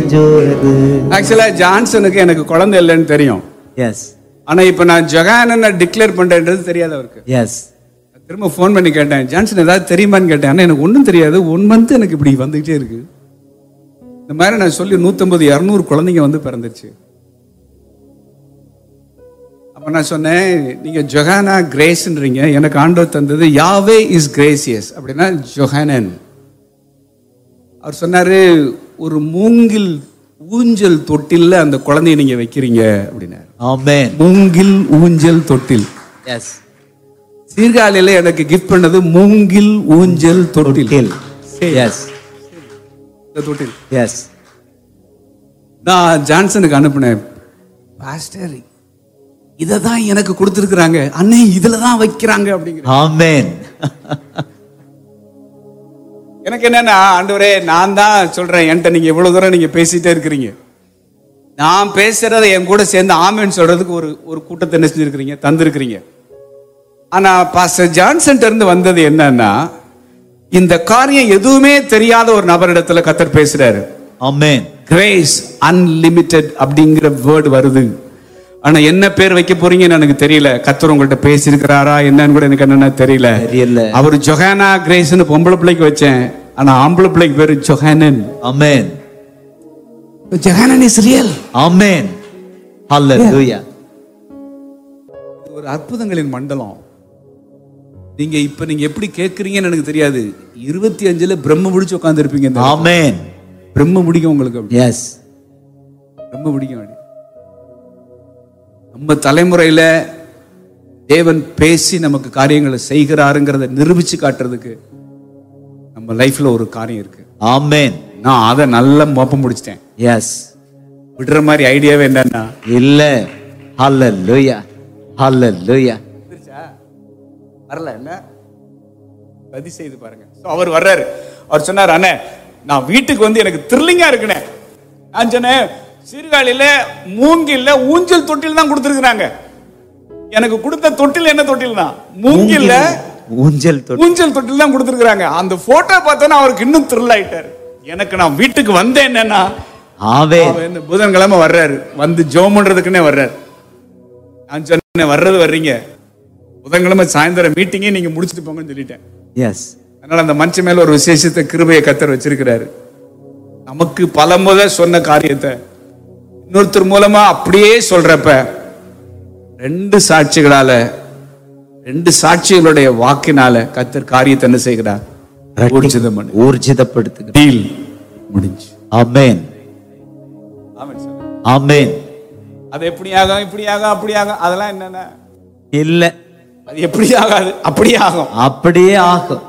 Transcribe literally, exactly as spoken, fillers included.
ஜோரது. ஆக்சுவலா ஜான்சனுக்கு எனக்கு குழந்தை இல்லைன்னு தெரியும். எஸ் ஆனா இப்ப நான் ஜொஹானனை டிக்ளேர் பண்றேன்றது தெரியாது அவருக்கு. எஸ் திரும்ப ஃபோன் பண்ணி கேட்டேன், ஜான்சன் ஏதாவது தெரியுமான்னு கேட்டேன். ஆனா எனக்கு ஒன்றும் தெரியாது, ஒன் மந்த் எனக்கு இப்படி வந்துகிட்டே இருக்கு. இந்த மாதிரி நான் சொல்லி நூத்தம்பது இருநூறு குழந்தைங்க வந்து பிறந்துச்சு. அப்ப நான் சொன்னேன், நீங்க ஜொஹானா கிரேஸ்ன்றீங்க, எனக்கு ஆண்டவர் தந்தது யாவே இஸ் கிரேசியஸ் அப்படின்னா ஜொஹானன். அவர் சொன்னாரு, ஒரு மூங்கில் ஊஞ்சல் தொட்டில்ல அந்த குழந்தைய நீங்க வைக்கிறீங்க அப்படின்னாரு. ஆமென். மூங்கில் ஊஞ்சல் தொட்டில். எஸ் சீர்காழியில எனக்கு கிஃப்ட் பண்ணது மூங்கில் ஊஞ்சல் தொட்டில். எஸ் தொட்டில். எஸ் நான் ஜான்சனுக்கு அனுப்பினேன், பாஸ்டர் இதை தான் எனக்கு கொடுத்துருக்குறாங்க அண்ணே, இதுல தான் வைக்கிறாங்க அப்படிங்கிற. ஆமென். எனக்கு என்னன்னா, ஆண்டவரே நான் தான் சொல்றேன், என்கிட்ட நீங்க இவ்வளவு தூரம் நீங்க பேசிட்டே இருக்கிறீங்க, நான் பேசுறதை என் கூட சேர்ந்து ஆமென் சொல்றதுக்கு ஒரு ஒரு கூட்டத்தை என்ன செஞ்சிருக்கிறீங்க, தந்திருக்கிறீங்க. ஆனா பாஸ்டர் ஜான்சன் இருந்து வந்தது என்னன்னா, இந்த காரியம் எதுவுமே தெரியாத ஒரு நபரிடத்துல கர்த்தர் பேசுறாரு. ஆமென். கிரேஸ் அன்லிமிட்டெட் அப்படிங்கிற வேர்டு வருது. ஆனா என்ன பேர் வைக்க போறீங்கன்னு எனக்கு தெரியல. கர்த்தர் உங்கள்ட்ட பேசியிருக்கிறாரா என்னன்னு கூட எனக்கு என்னன்னா தெரியல. தெரியல. அவர் ஜொஹானா கிரேஸ்னு பொம்பளை பிள்ளைக்கு வச்சேன், ஆனா ஆம்பளை பிள்ளைக்கு பேரு Johanan. Amen. Johanan is real. ஆமென். ஹalleluya. இது ஒரு அற்புதங்களின் மண்டலம். நீங்க இப்ப நீங்க எப்படி கேட்கறீங்கன்னு எனக்கு தெரியாது. இருபத்தி அஞ்சுல பிரம்ம முடிச்சு உட்கார்ந்து இருப்பீங்க. ஆமென். பிரம்ம முடிக்கும் உங்களுக்கு. எஸ் பிரம்ம முடிக்கும். நம்ம தலைமுறையில தேவன் பேசி நமக்கு காரியங்களை செய்கிறாருங்கிறத நிரூபிச்சு காட்டுறதுக்கு நம்ம லைஃப்ல ஒரு காரியம் இருக்கு. ஆமென். நான் அதை நல்லா மோப்ப முடிச்சிட்டேன். எஸ் விடுற மாதிரி ஐடியாவே என்னன்னா இல்ல. ஹalleluya. ஹalleluya. வரல என்ன பதி செய்து பாருங்க. அவர் வர்றாரு. அவர் சொன்னார், அண்ணே நான் வீட்டுக்கு வந்து எனக்கு த்ரில்லிங்கா இருக்குனே. நான் சொன்னேன், சீர்காழியில மூங்கில்ல ஊஞ்சல் தொட்டில் தான் கொடுத்துருக்காங்க. எனக்கு கொடுத்த தொட்டில் என்ன தொட்டில் தான், மூங்கில்ல ஊஞ்சல் தொட்டில் ஊஞ்சல் தொட்டில் தான் கொடுத்துருக்காங்க. அந்த போட்டோ பார்த்தோன்னா அவருக்கு இன்னும் த்ரில் ஆயிட்டாரு. எனக்கு நான் வீட்டுக்கு வந்தேன் என்னன்னா, ஆமென். புதன்கிழமை வர்றாரு, வந்து ஜெபம் பண்றதுக்குன்னே வர்றாரு. நான் சொன்னேன், வர்றது வர்றீங்க, புதன்கிழமை சாயந்தரம் மீட்டிங்கே நீங்க முடிச்சுட்டு போங்கன்னு சொல்லிட்டேன். எஸ் அதனால அந்த மனுஷன் மேல ஒரு விசேஷத்தை கிருபையை கர்த்தர் வச்சிருக்கிறாரு. நமக்கு பல முறை சொன்ன காரியத்தை இன்னொருத்தர் மூலமா அப்படியே சொல்றப்ப ரெண்டு சாட்சிகளால ரெண்டு சாட்சிகளுடைய வாக்கினால கர்த்தர் காரியத்தை என்ன செய்கிறார், ஊர்ஜிதப்படுத்துகிறார். டீல் முடிஞ்சு. ஆமென். ஆமென் சார். ஆமென். அது எப்படி ஆகும், இப்படி ஆகும், அப்படி ஆகும், அதெல்லாம் என்னன்னா இல்ல, அது எப்படி ஆகாது, அப்படியே ஆகும். அப்படியே ஆகும்.